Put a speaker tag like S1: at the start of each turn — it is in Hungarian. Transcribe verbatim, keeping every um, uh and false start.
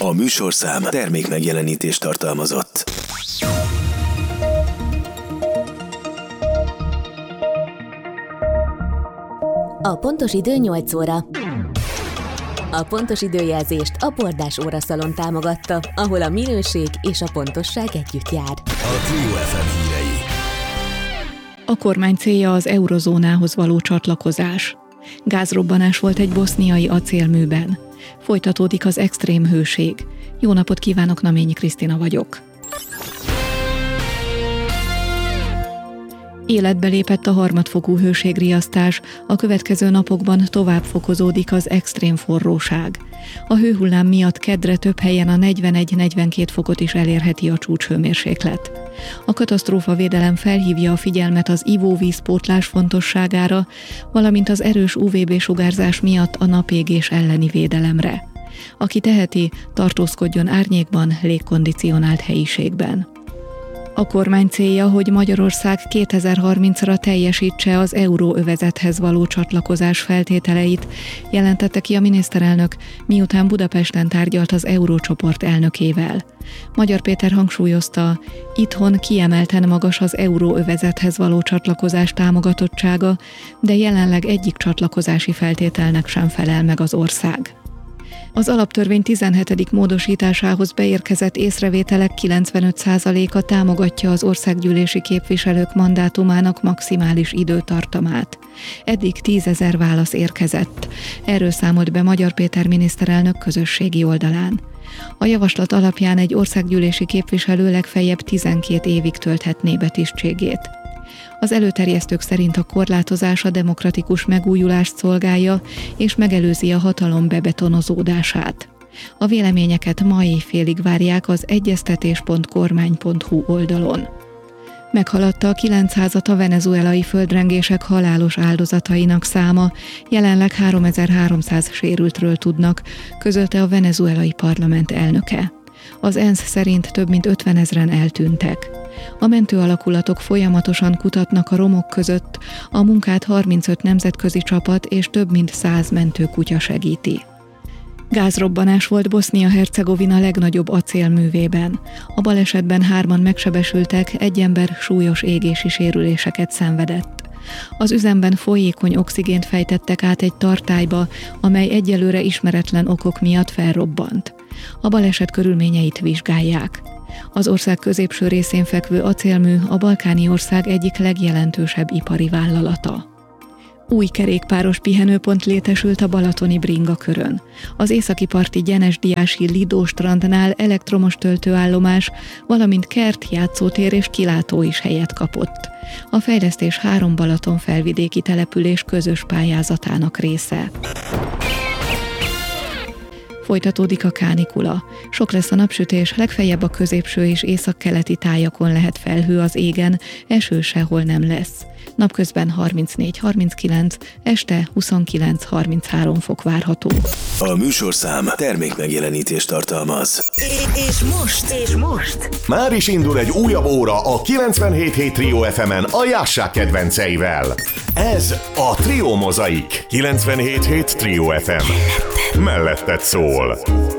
S1: A műsorszám termék megjelenítést tartalmazott.
S2: A pontos idő nyolc óra. A pontos időjelzést a Bordás óraszalon támogatta, ahol a minőség és a pontosság együtt jár.
S1: A Trio ef em hírei.
S3: A kormány célja az eurozónához való csatlakozás. Gázrobbanás volt egy boszniai acélműben. Folytatódik az extrém hőség. Jó napot kívánok, Naményi Krisztina vagyok. Életbe lépett a harmadfokú hőségriasztás, a következő napokban tovább fokozódik az extrém forróság. A hőhullám miatt keddre több helyen a negyvenegy-negyvenkét fokot is elérheti a csúcshőmérséklet. A katasztrófavédelem felhívja a figyelmet az ivóvízpótlás fontosságára, valamint az erős ú vé bé-sugárzás miatt a napégés elleni védelemre. Aki teheti, tartózkodjon árnyékban, légkondicionált helyiségben. A kormány célja, hogy Magyarország kétezer-harmincra teljesítse az euróövezethez való csatlakozás feltételeit, jelentette ki a miniszterelnök, miután Budapesten tárgyalt az eurócsoport elnökével. Magyar Péter hangsúlyozta, itthon kiemelten magas az euróövezethez való csatlakozás támogatottsága, de jelenleg egyik csatlakozási feltételnek sem felel meg az ország. Az alaptörvény tizenhetedik módosításához beérkezett észrevételek kilencvenöt százaléka támogatja az országgyűlési képviselők mandátumának maximális időtartamát. Eddig tízezer válasz érkezett. Erről számolt be Magyar Péter miniszterelnök közösségi oldalán. A javaslat alapján egy országgyűlési képviselő legfeljebb tizenkét évig tölthetné be tisztségét. Az előterjesztők szerint a korlátozás a demokratikus megújulást szolgálja, és megelőzi a hatalom bebetonozódását. A véleményeket ma éjfélig várják az egyeztetés pont kormány pont hu oldalon. Meghaladta a kilencszázat a venezuelai földrengések halálos áldozatainak száma, jelenleg háromezer-háromszáz sérültről tudnak, közölte a venezuelai parlament elnöke. Az ENSZ szerint több mint ötvenezren eltűntek. A mentőalakulatok folyamatosan kutatnak a romok között, a munkát harmincöt nemzetközi csapat és több mint száz mentőkutya segíti. Gázrobbanás volt Bosznia-Hercegovina legnagyobb acélművében. A balesetben hárman megsebesültek, egy ember súlyos égési sérüléseket szenvedett. Az üzemben folyékony oxigént fejtettek át egy tartályba, amely egyelőre ismeretlen okok miatt felrobbant. A baleset körülményeit vizsgálják. Az ország középső részén fekvő acélmű a balkáni ország egyik legjelentősebb ipari vállalata. Új kerékpáros pihenőpont létesült a balatoni Bringakörön. Az északi parti Gyenes-Diási Lidó strandnál elektromos töltőállomás, valamint kert, játszótér és kilátó is helyet kapott. A fejlesztés három Balaton felvidéki település közös pályázatának része. Folytatódik a kánikula. Sok lesz a napsütés, legfeljebb a középső és északkeleti tájakon lehet felhő az égen, eső sehol nem lesz. Napközben harmincnégy-harminckilenc, este huszonkilenc-harminchárom fok várható.
S1: A műsorszám termék megjelenítést tartalmaz.
S2: És most, és most.
S4: Már is indul egy újabb óra a kilencvenhét hét Trio ef emen a Jásszák kedvenceivel. Ez a Trio Mozaik. kilencvenhét hét Trio ef em. Melletted szól.